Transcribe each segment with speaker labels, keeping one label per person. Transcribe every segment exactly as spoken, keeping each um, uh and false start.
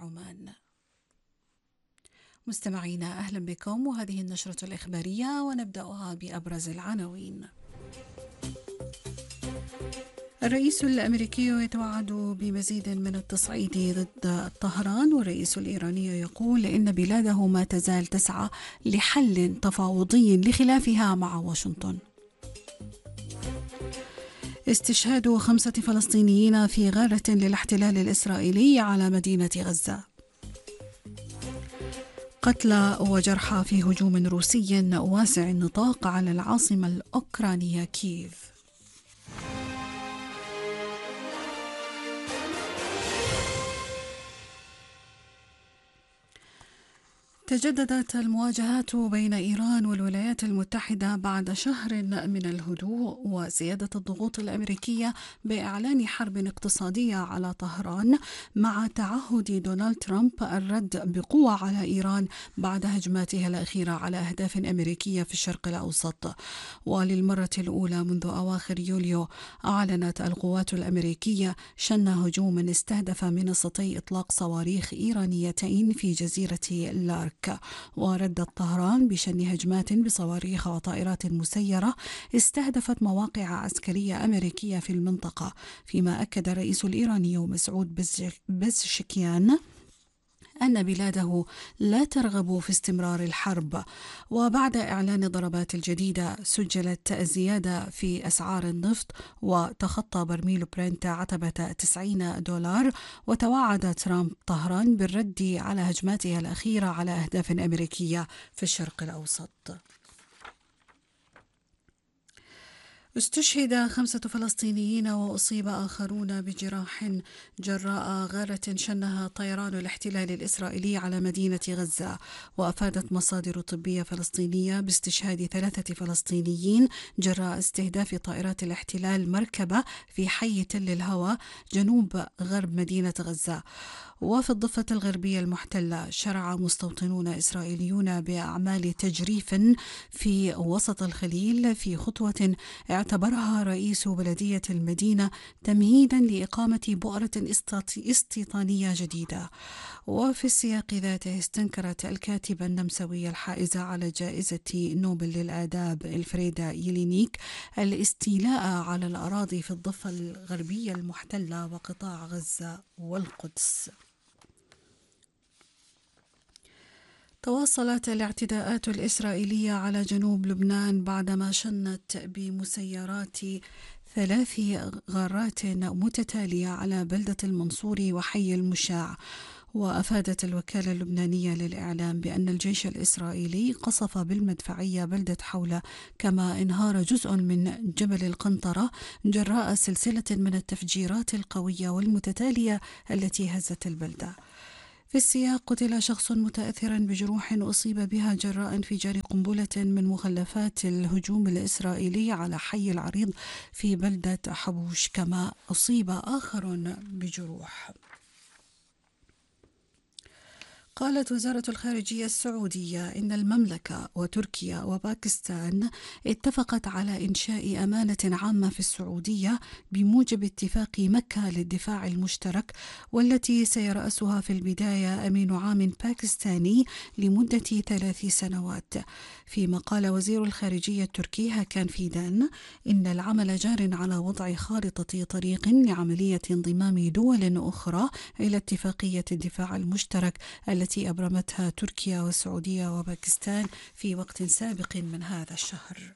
Speaker 1: عمان. مستمعينا أهلا بكم، وهذه النشرة الإخبارية ونبدأها بأبرز العناوين. الرئيس الأمريكي يتوعد بمزيد من التصعيد ضد طهران، والرئيس الإيراني يقول إن بلاده ما تزال تسعى لحل تفاوضي لخلافها مع واشنطن. استشهاد خمسة فلسطينيين في غارة للاحتلال الإسرائيلي على مدينة غزة. قتلى وجرحى في هجوم روسي واسع النطاق على العاصمة الأوكرانية كييف. تجددت المواجهات بين إيران والولايات المتحدة بعد شهر من الهدوء وزيادة الضغوط الأمريكية بإعلان حرب اقتصادية على طهران، مع تعهد دونالد ترامب الرد بقوة على إيران بعد هجماتها الأخيرة على أهداف أمريكية في الشرق الأوسط. وللمرة الأولى منذ أواخر يوليو أعلنت القوات الأمريكية شن هجوم استهدف منصتي إطلاق صواريخ إيرانيتين في جزيرة لارك. وردت طهران بشن هجمات بصواريخ وطائرات مسيرة استهدفت مواقع عسكرية أمريكية في المنطقة، فيما أكد الرئيس الإيراني مسعود بزشكيان أن بلاده لا ترغب في استمرار الحرب. وبعد إعلان الضربات الجديدة سجلت زيادة في أسعار النفط، وتخطى برميل برنت عتبة تسعين دولار. وتوعد ترامب طهران بالرد على هجماتها الأخيرة على أهداف أمريكية في الشرق الأوسط. استشهد خمسة فلسطينيين وأصيب آخرون بجراح جراء غارة شنها طيران الاحتلال الإسرائيلي على مدينة غزة. وأفادت مصادر طبية فلسطينية باستشهاد ثلاثة فلسطينيين جراء استهداف طائرات الاحتلال مركبة في حي تل الهوى جنوب غرب مدينة غزة. وفي الضفة الغربية المحتلة شرع مستوطنون إسرائيليون بأعمال تجريف في وسط الخليل في خطوة اعتبرها رئيس بلدية المدينة تمهيدا لإقامة بؤرة استيطانية جديدة. وفي السياق ذاته استنكرت الكاتبة النمساوية الحائزة على جائزة نوبل للآداب إلفريدا يلينيك الاستيلاء على الأراضي في الضفة الغربية المحتلة وقطاع غزة والقدس. تواصلت الاعتداءات الإسرائيلية على جنوب لبنان بعدما شنت بمسيرات ثلاث غارات متتالية على بلدة المنصور وحي المشاع. وأفادت الوكالة اللبنانية للإعلام بأن الجيش الإسرائيلي قصف بالمدفعية بلدة حولة، كما انهار جزء من جبل القنطرة جراء سلسلة من التفجيرات القوية والمتتالية التي هزت البلدة. في السياق قتل شخص متأثرا بجروح أصيب بها جراء انفجار قنبلة من مخلفات الهجوم الإسرائيلي على حي العريض في بلدة حبوش، كما أصيب آخر بجروح. قالت وزارة الخارجية السعودية إن المملكة وتركيا وباكستان اتفقت على إنشاء أمانة عامة في السعودية بموجب اتفاق مكة للدفاع المشترك، والتي سيرأسها في البداية أمين عام باكستاني لمدة ثلاث سنوات. فيما قال وزير الخارجية التركي هاكان فيدان إن العمل جار على وضع خارطة طريق لعملية انضمام دول أخرى إلى اتفاقية الدفاع المشترك التي أبرمتها تركيا والسعودية وباكستان في وقت سابق من هذا الشهر.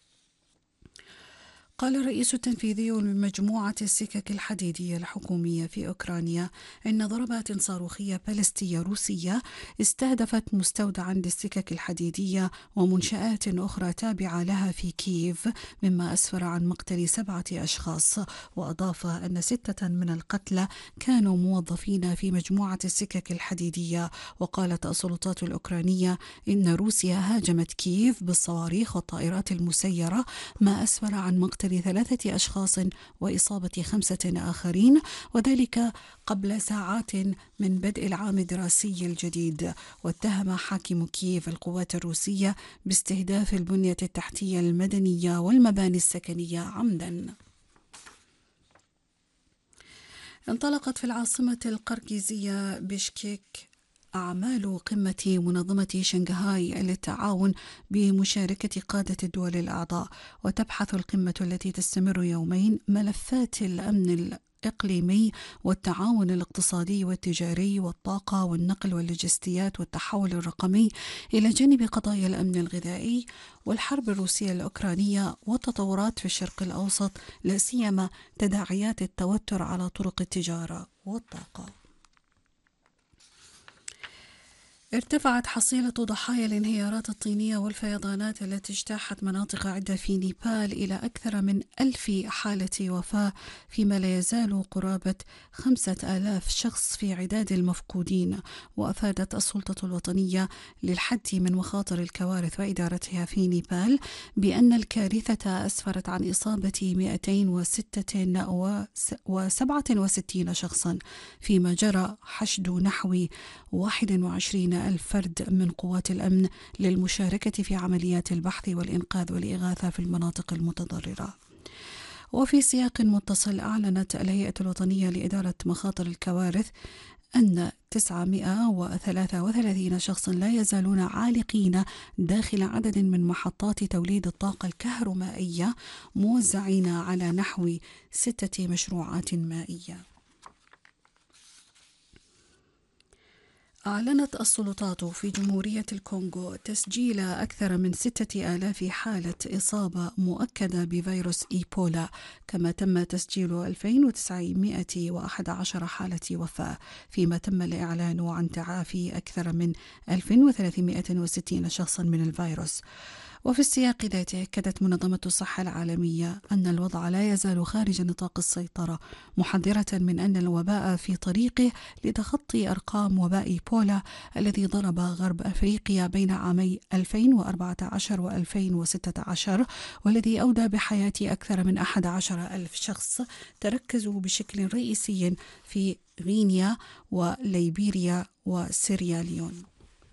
Speaker 1: قال الرئيس التنفيذي لمجموعة السكك الحديدية الحكومية في أوكرانيا إن ضربات صاروخية باليستية روسية استهدفت مستودعا للسكك الحديدية ومنشآت أخرى تابعة لها في كييف، مما أسفر عن مقتل سبعة أشخاص. وأضاف أن ستة من القتلى كانوا موظفين في مجموعة السكك الحديدية. وقالت السلطات الأوكرانية إن روسيا هاجمت كييف بالصواريخ والطائرات المسيرة، ما أسفر عن مقتل ثلاثة أشخاص وإصابة خمسة آخرين، وذلك قبل ساعات من بدء العام الدراسي الجديد. واتهم حاكم كييف القوات الروسية باستهداف البنية التحتية المدنية والمباني السكنية عمدا. انطلقت في العاصمة القرقيزية بشكيك أعمال قمة منظمة شنغهاي للتعاون بمشاركة قادة الدول الأعضاء، وتبحث القمة التي تستمر يومين ملفات الأمن الإقليمي والتعاون الاقتصادي والتجاري والطاقة والنقل واللوجستيات والتحول الرقمي، إلى جانب قضايا الأمن الغذائي والحرب الروسية الأوكرانية والتطورات في الشرق الأوسط، لا سيما تداعيات التوتر على طرق التجارة والطاقة. ارتفعت حصيلة ضحايا الانهيارات الطينية والفيضانات التي اجتاحت مناطق عدة في نيبال إلى أكثر من ألف حالة وفاة، فيما لا يزال قرابة خمسة آلاف شخص في عداد المفقودين. وأفادت السلطة الوطنية للحد من مخاطر الكوارث وإدارتها في نيبال بأن الكارثة أسفرت عن إصابة مئتين وستة وسبعة وستين شخصا، فيما جرى حشد نحو واحد وعشرين ألف فرد من قوات الأمن للمشاركة في عمليات البحث والإنقاذ والإغاثة في المناطق المتضررة. وفي سياق متصل، أعلنت الهيئة الوطنية لإدارة مخاطر الكوارث أن تسعمائة وثلاثة وثلاثين شخصا لا يزالون عالقين داخل عدد من محطات توليد الطاقة الكهرومائية، موزعين على نحو ستة مشروعات مائية. أعلنت السلطات في جمهورية الكونغو تسجيل أكثر من ستة آلاف حالة إصابة مؤكدة بفيروس إيبولا، كما تم تسجيل ألفين وتسعمائة وأحد عشر حالة وفاة، فيما تم الإعلان عن تعافي أكثر من ألف وثلاثمائة وستين شخصا من الفيروس. وفي السياق ذاته، أكدت منظمة الصحة العالمية أن الوضع لا يزال خارج نطاق السيطرة، محذرة من أن الوباء في طريقه لتخطي أرقام وباء إيبولا الذي ضرب غرب أفريقيا بين عامي ألفين وأربعة عشر وألفين وستة عشر، والذي أودى بحياة أكثر من أحد عشر ألف شخص تركزوا بشكل رئيسي في غينيا وليبيريا وسيراليون.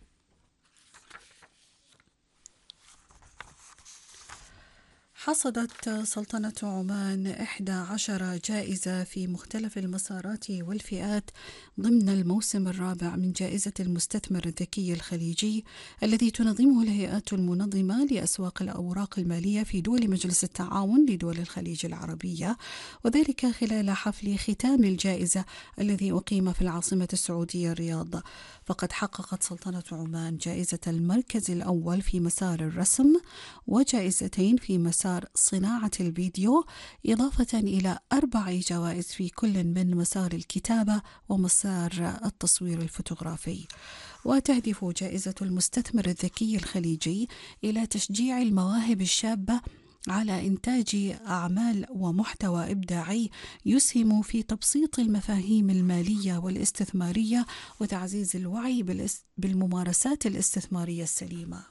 Speaker 1: حصدت سلطنة عمان إحدى عشر جائزة في مختلف المسارات والفئات ضمن الموسم الرابع من جائزة المستثمر الذكي الخليجي، الذي تنظمه الهيئات المنظمة لأسواق الأوراق المالية في دول مجلس التعاون لدول الخليج العربية، وذلك خلال حفل ختام الجائزة الذي أقيم في العاصمة السعودية الرياض. فقد حققت سلطنة عمان جائزة المركز الأول في مسار الرسم، وجائزتين في مسار صناعة الفيديو، إضافة إلى أربع جوائز في كل من مسار الكتابة ومسار التصوير الفوتوغرافي. وتهدف جائزة المستثمر الذكي الخليجي إلى تشجيع المواهب الشابة على إنتاج أعمال ومحتوى إبداعي يسهم في تبسيط المفاهيم المالية والاستثمارية وتعزيز الوعي بالممارسات الاستثمارية السليمة.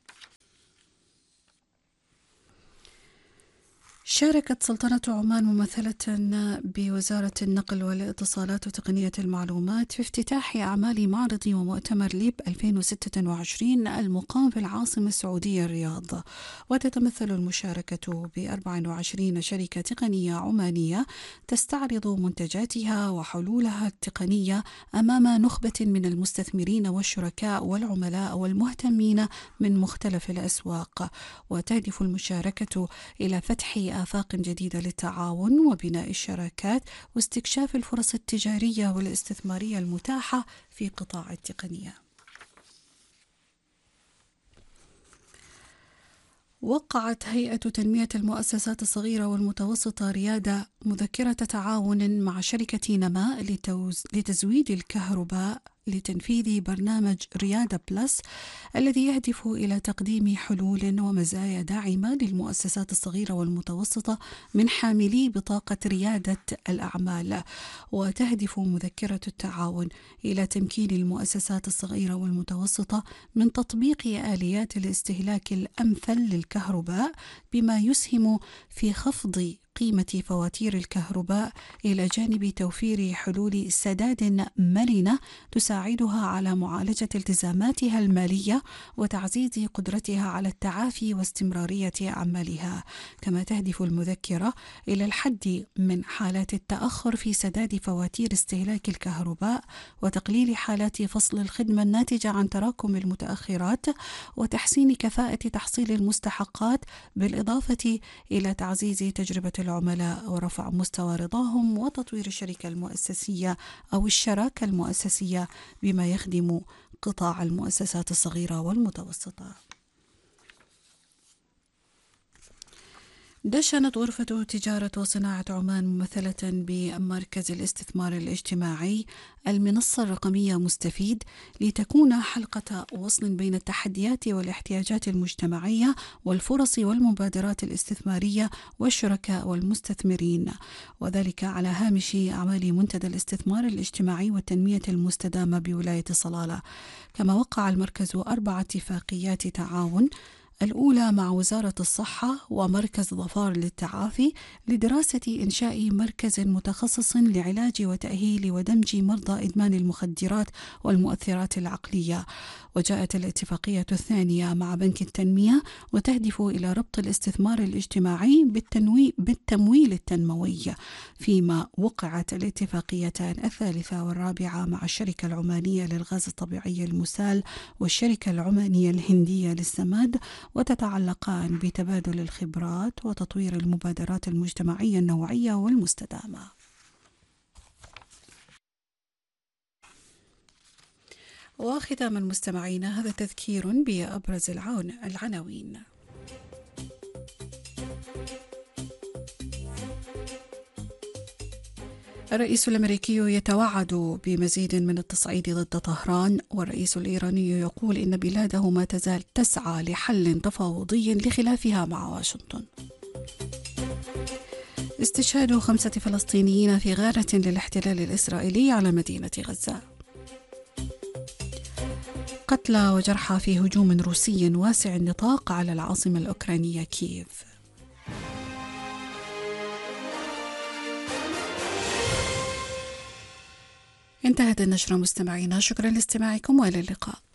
Speaker 1: شاركت سلطنة عمان ممثلة بوزارة النقل والاتصالات وتقنية المعلومات في افتتاح أعمال معرض ومؤتمر ليب ألفين وستة وعشرين المقام في العاصمة السعودية الرياض، وتتمثل المشاركة ب أربع وعشرين شركة تقنية عمانية تستعرض منتجاتها وحلولها التقنية أمام نخبة من المستثمرين والشركاء والعملاء والمهتمين من مختلف الأسواق. وتهدف المشاركة إلى فتح آفاق جديدة للتعاون وبناء الشراكات واستكشاف الفرص التجارية والاستثمارية المتاحة في قطاع التقنية. وقعت هيئة تنمية المؤسسات الصغيرة والمتوسطة ريادة مذكرة تعاون مع شركة نما لتزويد الكهرباء لتنفيذ برنامج ريادة بلس، الذي يهدف إلى تقديم حلول ومزايا داعمة للمؤسسات الصغيرة والمتوسطة من حاملي بطاقة ريادة الأعمال. وتهدف مذكرة التعاون إلى تمكين المؤسسات الصغيرة والمتوسطة من تطبيق آليات الاستهلاك الأمثل للكهرباء، بما يسهم في خفض قيمة فواتير الكهرباء إلى جانب توفير حلول سداد مرنة تساعدها على معالجة التزاماتها المالية وتعزيز قدرتها على التعافي واستمرارية أعمالها. كما تهدف المذكرة إلى الحد من حالات التأخر في سداد فواتير استهلاك الكهرباء وتقليل حالات فصل الخدمة الناتجة عن تراكم المتأخرات وتحسين كفاءة تحصيل المستحقات، بالإضافة إلى تعزيز تجربة العملاء ورفع مستوى رضاهم وتطوير الشركة المؤسسية أو الشراكة المؤسسية بما يخدم قطاع المؤسسات الصغيرة والمتوسطة. دشنت غرفة تجارة وصناعة عمان ممثلة بمركز الاستثمار الاجتماعي المنصة الرقمية مستفيد لتكون حلقة وصل بين التحديات والاحتياجات المجتمعية والفرص والمبادرات الاستثمارية والشركاء والمستثمرين، وذلك على هامش أعمال منتدى الاستثمار الاجتماعي والتنمية المستدامة بولاية صلالة. كما وقع المركز أربع اتفاقيات تعاون، الأولى مع وزارة الصحة ومركز ظفار للتعافي لدراسة إنشاء مركز متخصص لعلاج وتأهيل ودمج مرضى إدمان المخدرات والمؤثرات العقلية. وجاءت الاتفاقية الثانية مع بنك التنمية وتهدف إلى ربط الاستثمار الاجتماعي بالتمويل التنموي، فيما وقعت الاتفاقيتان الثالثة والرابعة مع الشركة العمانية للغاز الطبيعي المسال والشركة العمانية الهندية للسماد، وتتعلقان بتبادل الخبرات وتطوير المبادرات المجتمعية النوعية والمستدامة. وختاما مستمعينا، هذا تذكير بأبرز العناوين. الرئيس الأمريكي يتوعد بمزيد من التصعيد ضد طهران، والرئيس الإيراني يقول إن بلاده ما تزال تسعى لحل تفاوضي لخلافها مع واشنطن. استشهاد خمسة فلسطينيين في غارة للاحتلال الإسرائيلي على مدينة غزة. قتلى وجرحى في هجوم روسي واسع النطاق على العاصمة الأوكرانية كييف. انتهت النشرة مستمعينا، شكرا لاستماعكم وإلى اللقاء.